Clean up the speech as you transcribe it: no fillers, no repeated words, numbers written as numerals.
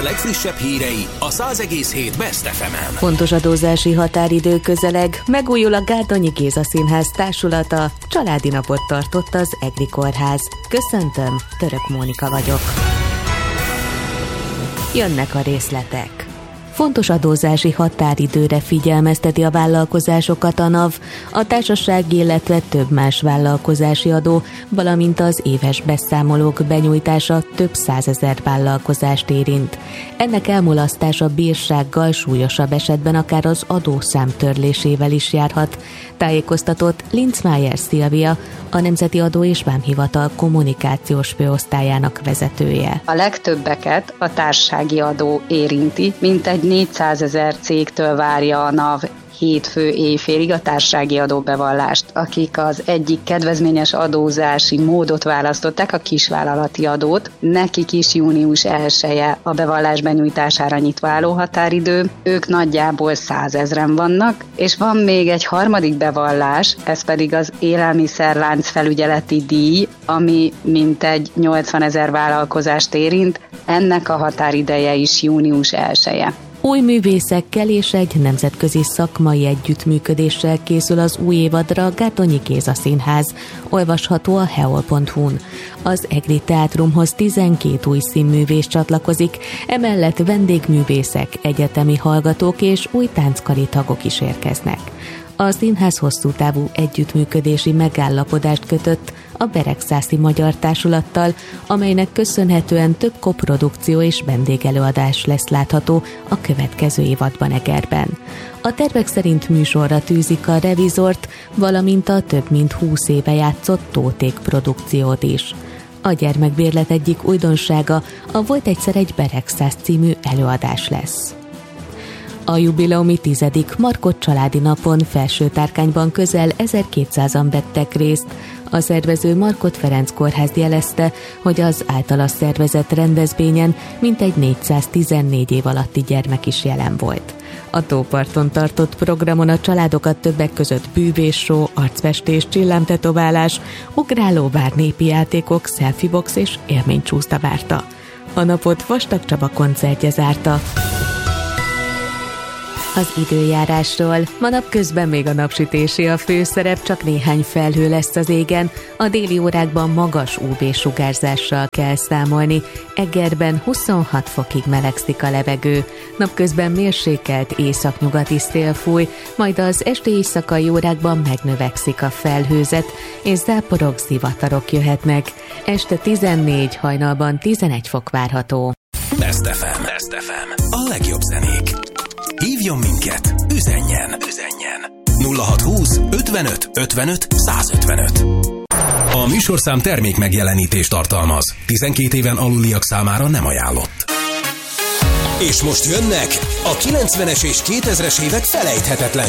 legfrissebb hírei a 100,7 Best FM-en. Fontos adózási határidő közeleg, megújul a Gárdonyi Géza Színház társulata, családi napot tartott az Egri Kórház. Köszöntöm, Török Mónika vagyok. Jönnek a részletek. Fontos adózási határidőre figyelmezteti a vállalkozásokat a NAV, a társasági, illetve több más vállalkozási adó, valamint az éves beszámolók benyújtása több 100 000 vállalkozást érint. Ennek elmulasztása bírsággal, súlyosabb esetben akár az adószám törlésével is járhat, tájékoztatott Linzmeier Szilvia, a Nemzeti Adó és Vámhivatal kommunikációs főosztályának vezetője. A legtöbbeket a társasági adó érinti, mintegy 400 000 cégtől várja a NAV hétfő éjfélig a társasági adóbevallást, akik az egyik kedvezményes adózási módot választották, a kisvállalati adót. Nekik is június 1-e a bevallás benyújtására nyitva álló határidő, ők nagyjából 100 000-en vannak, és van még egy harmadik bevallás, ez pedig az élelmiszerlánc felügyeleti díj, ami mintegy 80 000 vállalkozást érint, ennek a határideje is június 1-e. Új művészekkel és egy nemzetközi szakmai együttműködéssel készül az új évadra a Gárdonyi Géza Színház, olvasható a heol.hu-n. Az Egri Teátrumhoz 12 új színművész csatlakozik, emellett vendégművészek, egyetemi hallgatók és új tánckari tagok is érkeznek. A színház hosszú távú együttműködési megállapodást kötött a Beregszászi Magyar Társulattal, amelynek köszönhetően több koprodukció és vendégelőadás lesz látható a következő évadban Egerben. A tervek szerint műsorra tűzik a Revizort, valamint a több mint 20 éve játszott Tóték produkciót is. A gyermekbérlet egyik újdonsága a Volt egyszer egy Beregszász című előadás lesz. A jubileumi 10. Markot családi napon Felsőtárkányban közel 1200-an vettek részt. A szervező Markot Ferenc Kórház jelezte, hogy az általa szervezett rendezvényen mintegy 414 év alatti gyermek is jelen volt. A tóparton tartott programon a családokat többek között bűvésshow, arcfestés, csillámtetoválás, ugrálóvár, népi játékok, selfiebox és élménycsúszda várta. A napot Vastag Csaba koncertje zárta. Az időjárásról. Ma napközben még a napsütésé a főszerep, csak néhány felhő lesz az égen. A déli órákban magas UV-sugárzással kell számolni. Egerben 26 fokig melegszik a levegő. Napközben mérsékelt északnyugati szél fúj, majd az esti éjszakai órákban megnövekszik a felhőzet, és záporok, zivatarok jöhetnek. Este 14, hajnalban 11 fok várható. Best FM. Best FM. A legjobb zenék. Hívjon minket, üzenjen 0620 55 55 155. A műsorszám termék megjelenítést tartalmaz. 12 éven aluliak számára nem ajánlott. És most jönnek a 90-es és 2000-es évek felejthetetlen